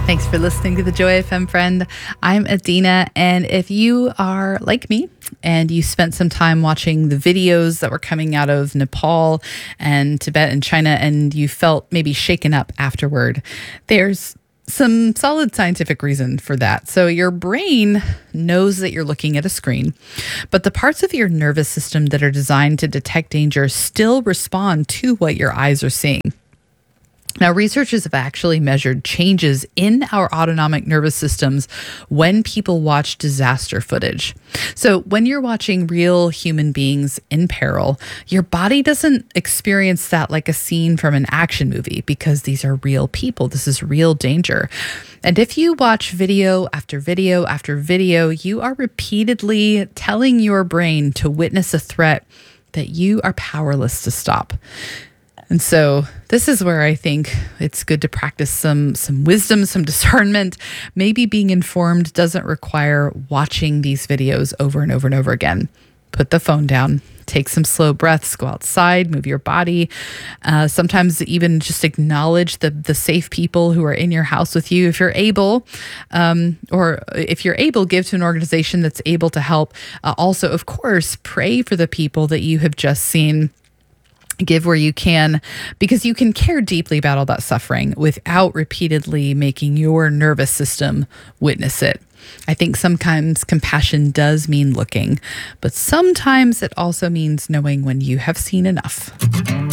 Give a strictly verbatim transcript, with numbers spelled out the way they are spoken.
Thanks for listening to the Joy F M, friend. I'm Adina, and if you are like me and you spent some time watching the videos that were coming out of Nepal and Tibet and China, and you felt maybe shaken up afterward, there's some solid scientific reason for that. So your brain knows that you're looking at a screen, but the parts of your nervous system that are designed to detect danger still respond to what your eyes are seeing. Now, researchers have actually measured changes in our autonomic nervous systems when people watch disaster footage. So when you're watching real human beings in peril, your body doesn't experience that like a scene from an action movie because these are real people. This is real danger. And if you watch video after video after video, you are repeatedly telling your brain to witness a threat that you are powerless to stop. And so this is where I think it's good to practice some some wisdom, some discernment. Maybe being informed doesn't require watching these videos over and over and over again. Put the phone down, take some slow breaths, go outside, move your body. Uh, sometimes even just acknowledge the the safe people who are in your house with you. If you're able, um, or if you're able, give to an organization that's able to help. Uh, also, of course, pray for the people that you have just seen. Give where you can, because you can care deeply about all that suffering without repeatedly making your nervous system witness it. I think sometimes compassion does mean looking, but sometimes it also means knowing when you have seen enough.